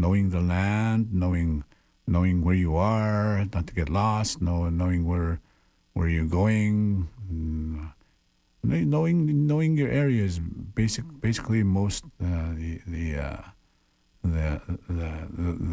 knowing the land, knowing where you are, not to get lost, knowing where you're going, knowing your areas. Basically most the